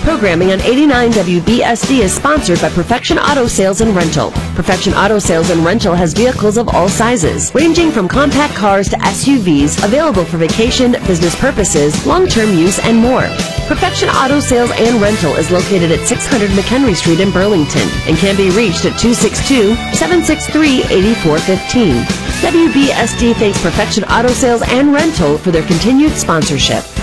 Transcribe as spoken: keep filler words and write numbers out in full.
Programming on eighty-nine W B S D is sponsored by Perfection Auto Sales and Rental. Perfection Auto Sales and Rental has vehicles of all sizes, ranging from compact cars to S U Vs, available for vacation, business purposes, long-term use, and more. Perfection Auto Sales and Rental is located at six hundred McHenry Street in Burlington and can be reached at two six two, seven six three, eight four one five. W B S D thanks Perfection Auto Sales and Rental for their continued sponsorship.